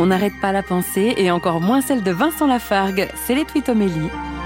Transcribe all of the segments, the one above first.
On n'arrête pas la pensée et encore moins celle de Vincent Lafargue. C'est les Twitomélie.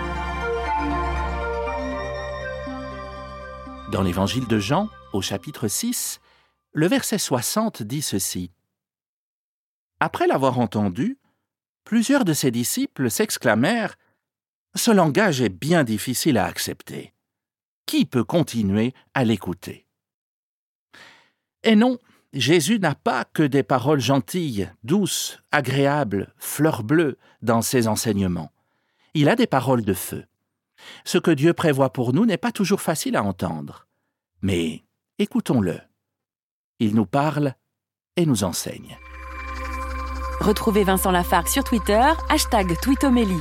Dans l'évangile de Jean, au chapitre 6, le verset 60 dit ceci. Après l'avoir entendu, plusieurs de ses disciples s'exclamèrent « Ce langage est bien difficile à accepter. Qui peut continuer à l'écouter ?» Et non, Jésus n'a pas que des paroles gentilles, douces, agréables, fleurs bleues dans ses enseignements. Il a des paroles de feu. Ce que Dieu prévoit pour nous n'est pas toujours facile à entendre. Mais écoutons-le. Il nous parle et nous enseigne. Retrouvez Vincent Lafargue sur Twitter, #Twitomélie.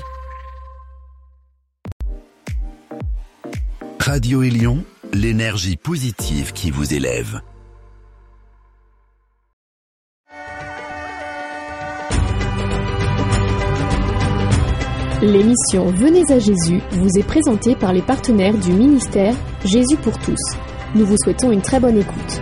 Radio Élion, l'énergie positive qui vous élève. L'émission Venez à Jésus vous est présentée par les partenaires du ministère Jésus pour tous. Nous vous souhaitons une très bonne écoute.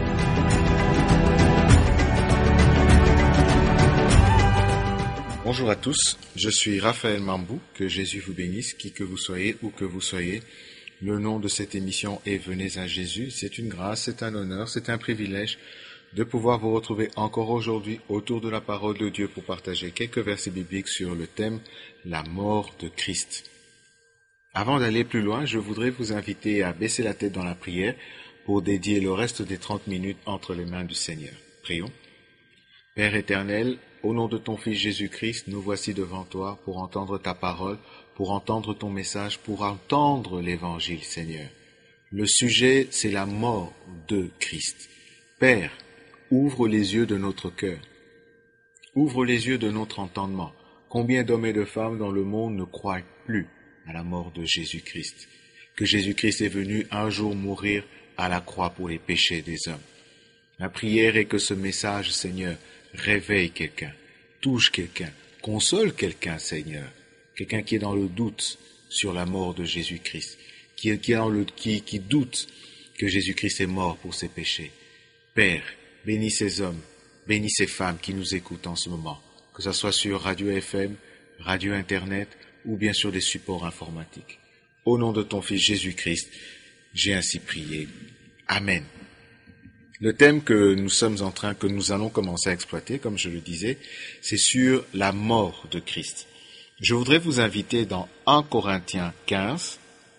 Bonjour à tous, je suis Raphaël Mambou, que Jésus vous bénisse, qui que vous soyez, où que vous soyez. Le nom de cette émission est Venez à Jésus. C'est une grâce, c'est un honneur, c'est un privilège de pouvoir vous retrouver encore aujourd'hui autour de la parole de Dieu pour partager quelques versets bibliques sur le thème « La mort de Christ ». Avant d'aller plus loin, je voudrais vous inviter à baisser la tête dans la prière pour dédier le reste des 30 minutes entre les mains du Seigneur. Prions. Père éternel, au nom de ton Fils Jésus-Christ, nous voici devant toi pour entendre ta parole, pour entendre ton message, pour entendre l'Évangile, Seigneur. Le sujet, c'est la mort de Christ. Père, ouvre les yeux de notre cœur. Ouvre les yeux de notre entendement. Combien d'hommes et de femmes dans le monde ne croient plus à la mort de Jésus-Christ? Que Jésus-Christ est venu un jour mourir à la croix pour les péchés des hommes. La prière est que ce message, Seigneur, réveille quelqu'un, touche quelqu'un, console quelqu'un, Seigneur. Quelqu'un qui est dans le doute sur la mort de Jésus-Christ, qui doute que Jésus-Christ est mort pour ses péchés. Père, bénis ces hommes, bénis ces femmes qui nous écoutent en ce moment, que ce soit sur Radio FM, Radio Internet ou bien sur des supports informatiques. Au nom de ton Fils Jésus-Christ, j'ai ainsi prié. Amen. Le thème que nous allons commencer à exploiter, comme je le disais, c'est sur la mort de Christ. Je voudrais vous inviter dans 1 Corinthiens 15,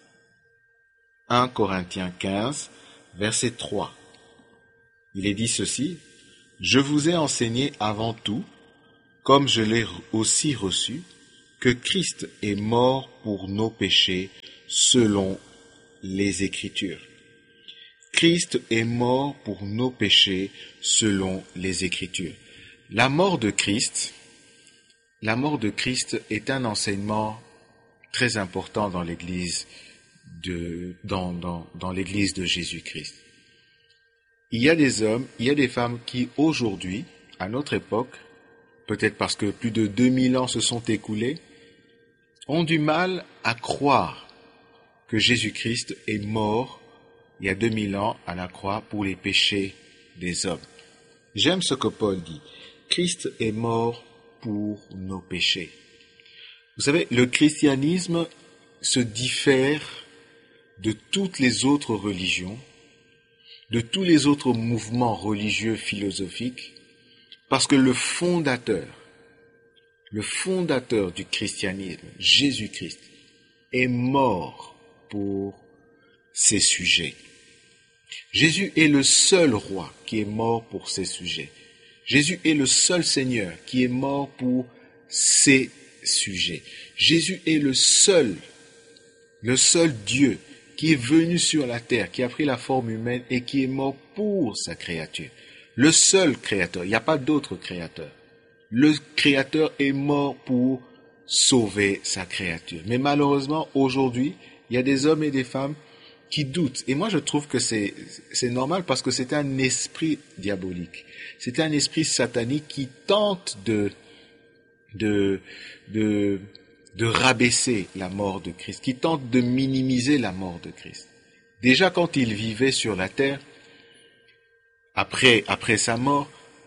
verset 3. Il est dit ceci, « Je vous ai enseigné avant tout, comme je l'ai aussi reçu, que Christ est mort pour nos péchés selon les Écritures. » Christ est mort pour nos péchés selon les Écritures. La mort de Christ est un enseignement très important dans l'Église dans l'Église de Jésus-Christ. Il y a des hommes, il y a des femmes qui aujourd'hui, à notre époque, peut-être parce que plus de 2000 ans se sont écoulés, ont du mal à croire que Jésus-Christ est mort il y a 2000 ans à la croix pour les péchés des hommes. J'aime ce que Paul dit. Christ est mort pour nos péchés. Vous savez, le christianisme se diffère de toutes les autres religions, de tous les autres mouvements religieux philosophiques, parce que le fondateur du christianisme, Jésus-Christ, est mort pour ces sujets. Jésus est le seul roi qui est mort pour ces sujets. Jésus est le seul Seigneur qui est mort pour ces sujets. Jésus est le seul Dieu qui est venu sur la terre, qui a pris la forme humaine et qui est mort pour sa créature. Le seul créateur, il n'y a pas d'autre créateur. Le créateur est mort pour sauver sa créature. Mais malheureusement, aujourd'hui, il y a des hommes et des femmes qui doutent. Et moi, je trouve que c'est normal parce que c'est un esprit diabolique. C'est un esprit satanique qui tente de rabaisser la mort de Christ, qui tente de minimiser la mort de Christ. Déjà, quand il vivait sur la terre, après sa mort,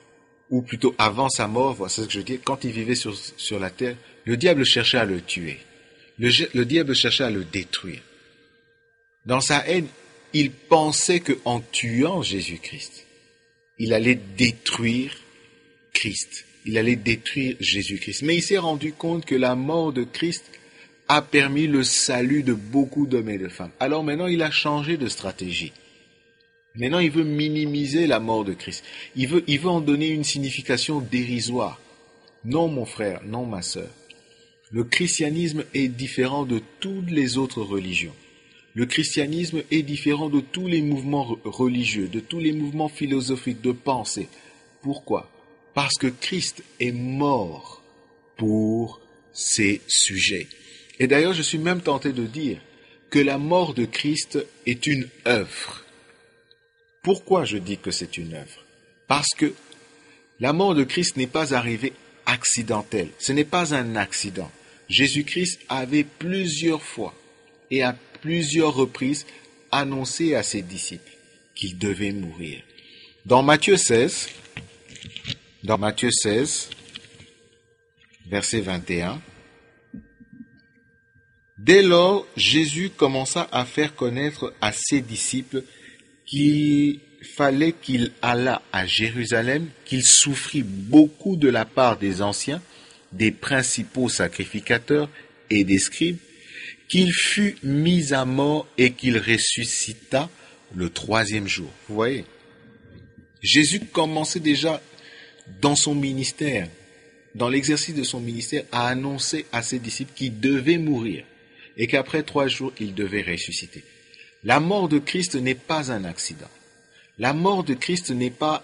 ou plutôt avant sa mort, voilà, c'est ce que je dis, quand il vivait sur la terre, le diable cherchait à le tuer. Le diable cherchait à le détruire. Dans sa haine, il pensait qu'en tuant Jésus-Christ, il allait détruire Christ. Il allait détruire Jésus-Christ. Mais il s'est rendu compte que la mort de Christ a permis le salut de beaucoup d'hommes et de femmes. Alors maintenant, il a changé de stratégie. Maintenant, il veut minimiser la mort de Christ. Il veut en donner une signification dérisoire. Non, mon frère, non, ma sœur. Le christianisme est différent de toutes les autres religions. Le christianisme est différent de tous les mouvements religieux, de tous les mouvements philosophiques de pensée. Pourquoi? Parce que Christ est mort pour ces sujets. Et d'ailleurs, je suis même tenté de dire que la mort de Christ est une œuvre. Pourquoi je dis que c'est une œuvre? Parce que la mort de Christ n'est pas arrivée accidentelle. Ce n'est pas un accident. Jésus-Christ avait plusieurs fois et à plusieurs reprises annoncé à ses disciples qu'il devait mourir. Dans Matthieu 16, verset 21, dès lors, Jésus commença à faire connaître à ses disciples qu'il fallait qu'il allât à Jérusalem, qu'il souffrit beaucoup de la part des anciens, des principaux sacrificateurs et des scribes, qu'il fut mis à mort et qu'il ressuscita le 3e jour. Vous voyez, Jésus commençait déjà dans son ministère, dans l'exercice de son ministère, à annoncer à ses disciples qu'il devait mourir et qu'après 3 jours, il devait ressusciter. La mort de Christ n'est pas un accident. La mort de Christ n'est pas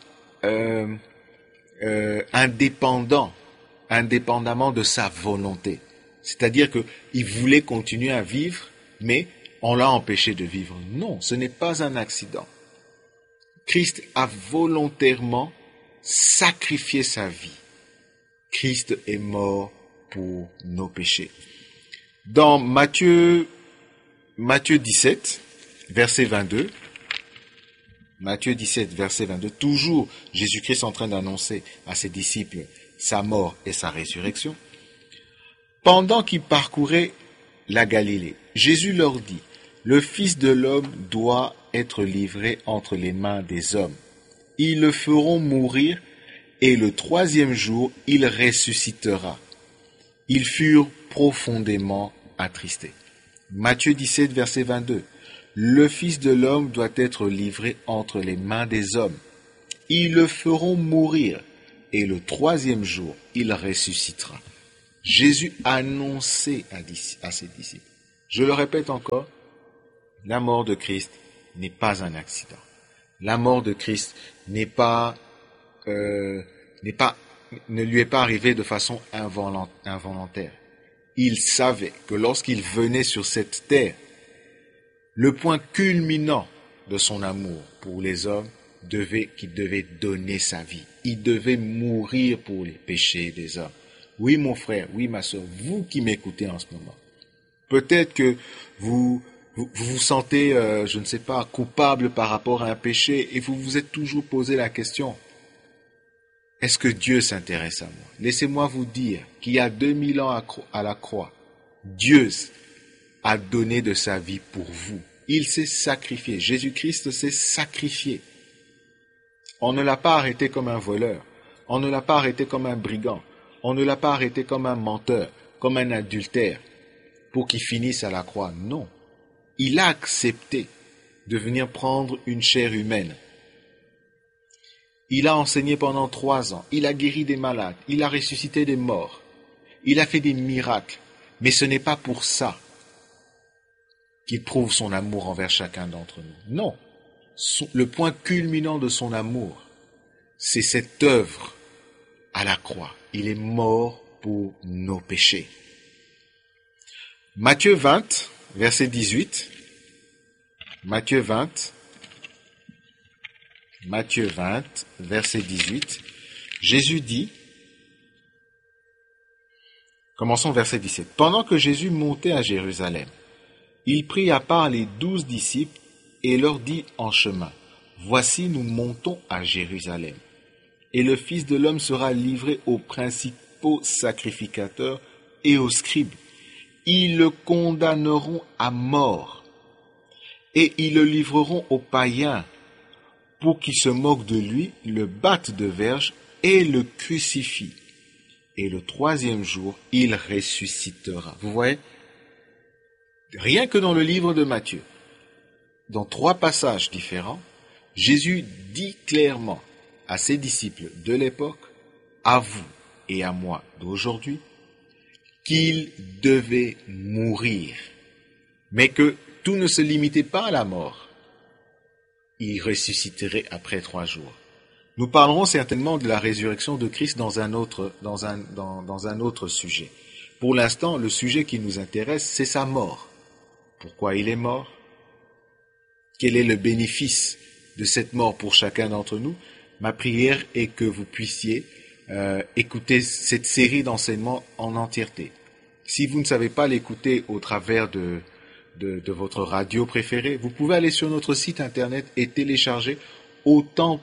indépendamment de sa volonté. C'est-à-dire qu'il voulait continuer à vivre, mais on l'a empêché de vivre. Non, ce n'est pas un accident. Christ a volontairement sacrifié sa vie. Christ est mort pour nos péchés. Dans Matthieu 17, verset 22, Matthieu 17, verset 22, toujours Jésus-Christ en train d'annoncer à ses disciples sa mort et sa résurrection. Pendant qu'ils parcouraient la Galilée, Jésus leur dit, « Le Fils de l'homme doit être livré entre les mains des hommes. Ils le feront mourir et le 3e jour, il ressuscitera. » Ils furent profondément attristés. Matthieu 17, verset 22. Le Fils de l'homme doit être livré entre les mains des hommes. Ils le feront mourir, et le 3e jour, il ressuscitera. Jésus annonçait à ses disciples. Je le répète encore, la mort de Christ n'est pas un accident. La mort de Christ ne lui est pas arrivée de façon involontaire. Il savait que lorsqu'il venait sur cette terre, le point culminant de son amour pour les hommes qu'il devait donner sa vie. Il devait mourir pour les péchés des hommes. Oui, mon frère, oui, ma soeur, vous qui m'écoutez en ce moment, peut-être que vous vous sentez, je ne sais pas, coupable par rapport à un péché et vous vous êtes toujours posé la question, est-ce que Dieu s'intéresse à moi? Laissez-moi vous dire qu'il y a 2000 ans à la croix, Dieu a donné de sa vie pour vous. Il s'est sacrifié. Jésus-Christ s'est sacrifié. On ne l'a pas arrêté comme un voleur. On ne l'a pas arrêté comme un brigand. On ne l'a pas arrêté comme un menteur, comme un adultère, pour qu'il finisse à la croix. Non. Il a accepté de venir prendre une chair humaine. Il a enseigné pendant 3 ans. Il a guéri des malades. Il a ressuscité des morts. Il a fait des miracles. Mais ce n'est pas pour ça qu'il prouve son amour envers chacun d'entre nous. Non. Le point culminant de son amour, c'est cette œuvre à la croix. Il est mort pour nos péchés. Matthieu 20, verset 18. Matthieu 20, verset 18. Jésus dit, commençons verset 17. Pendant que Jésus montait à Jérusalem, il prit à part les 12 disciples et leur dit en chemin, « Voici, nous montons à Jérusalem. et le Fils de l'homme sera livré aux principaux sacrificateurs et aux scribes. Ils le condamneront à mort, et ils le livreront aux païens, pour qu'ils se moquent de lui, le battent de verge et le crucifient. Et le troisième jour, il ressuscitera. Vous voyez, rien que dans le livre de Matthieu, dans 3 passages différents, Jésus dit clairement à ses disciples de l'époque, à vous et à moi d'aujourd'hui, qu'il devait mourir, mais que tout ne se limitait pas à la mort. Il ressusciterait après 3 jours. Nous parlerons certainement de la résurrection de Christ dans un autre sujet. Pour l'instant, le sujet qui nous intéresse, c'est sa mort. Pourquoi il est mort? Quel est le bénéfice de cette mort pour chacun d'entre nous? Ma prière est que vous puissiez écouter cette série d'enseignements en entièreté. Si vous ne savez pas l'écouter au travers de votre radio préférée, vous pouvez aller sur notre site internet et télécharger autant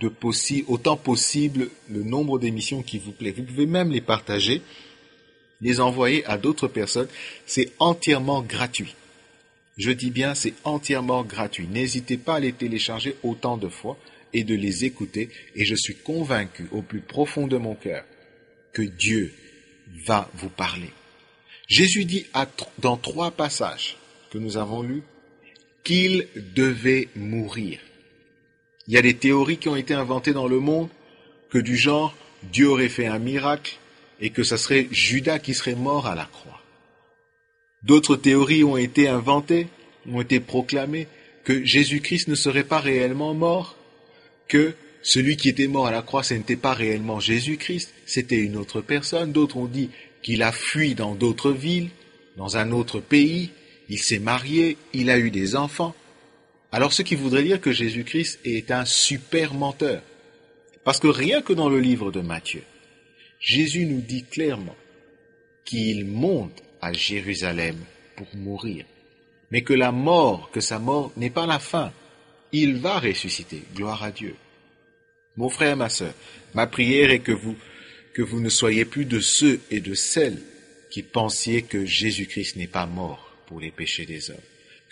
possible le nombre d'émissions qui vous plaît. Vous pouvez même les partager, les envoyer à d'autres personnes. C'est entièrement gratuit. Je dis bien, c'est entièrement gratuit. N'hésitez pas à les télécharger autant de fois et de les écouter. Et je suis convaincu au plus profond de mon cœur que Dieu va vous parler. Jésus dit dans 3 passages que nous avons lus qu'il devait mourir. Il y a des théories qui ont été inventées dans le monde que du genre Dieu aurait fait un miracle et que ça serait Judas qui serait mort à la croix. D'autres théories ont été inventées, ont été proclamées, que Jésus-Christ ne serait pas réellement mort, que celui qui était mort à la croix, ce n'était pas réellement Jésus-Christ, c'était une autre personne. D'autres ont dit qu'il a fui dans d'autres villes, dans un autre pays, il s'est marié, il a eu des enfants. Alors ce qui voudrait dire que Jésus-Christ est un super menteur. Parce que rien que dans le livre de Matthieu, Jésus nous dit clairement qu'il monte à Jérusalem pour mourir, mais que sa mort n'est pas la fin. Il va ressusciter, gloire à Dieu. Mon frère, ma sœur, ma prière est que vous ne soyez plus de ceux et de celles qui pensiez que Jésus-Christ n'est pas mort pour les péchés des hommes.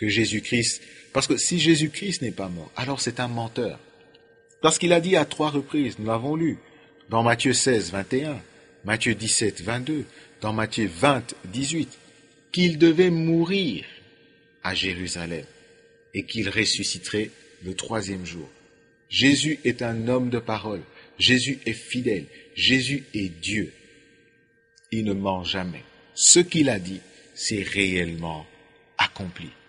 Parce que si Jésus-Christ n'est pas mort, alors c'est un menteur. Parce qu'il a dit à 3 reprises, nous l'avons lu, dans Matthieu 16, 21, Matthieu 17, 22, dans Matthieu 20, 18, qu'il devait mourir à Jérusalem et qu'il ressusciterait le 3e jour. Jésus est un homme de parole. Jésus est fidèle. Jésus est Dieu. Il ne ment jamais. Ce qu'il a dit, c'est réellement accompli.